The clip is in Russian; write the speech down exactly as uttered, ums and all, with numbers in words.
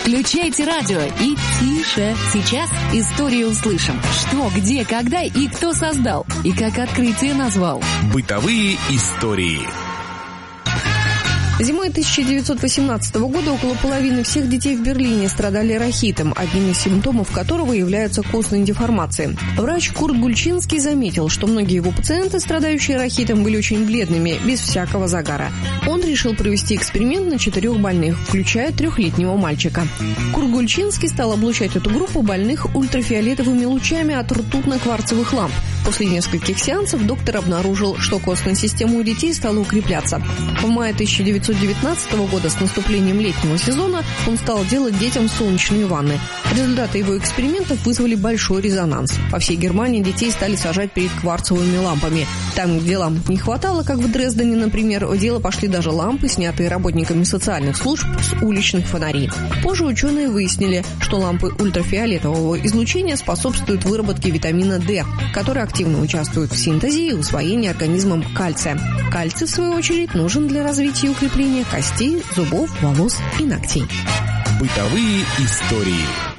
Включайте радио и тише. Сейчас историю услышим. Что, где, когда и кто создал. И как открытие назвал. Бытовые истории. Зимой тысяча девятьсот восемнадцатого года около половины всех детей в Берлине страдали рахитом, одним из симптомов которого являются костные деформации. Врач Курт Гульчинский заметил, что многие его пациенты, страдающие рахитом, были очень бледными, без всякого загара. Он решил провести эксперимент на четырех больных, включая трехлетнего мальчика. Курт Гульчинский стал облучать эту группу больных ультрафиолетовыми лучами от ртутно-кварцевых ламп. После нескольких сеансов доктор обнаружил, что костная система у детей стала укрепляться. В мае тысяча девятьсот девятнадцатого года с наступлением летнего сезона он стал делать детям солнечные ванны. Результаты его экспериментов вызвали большой резонанс. По всей Германии детей стали сажать перед кварцевыми лампами. Там, где ламп не хватало, как в Дрездене, например, в дело пошли даже лампы, снятые работниками социальных служб с уличных фонарей. Позже ученые выяснили, что лампы ультрафиолетового излучения способствуют выработке витамина D, который активно участвует в синтезе и усвоении организмом кальция. Кальций, в свою очередь, нужен для развития и укрепления костей, зубов, волос и ногтей. Бытовые истории.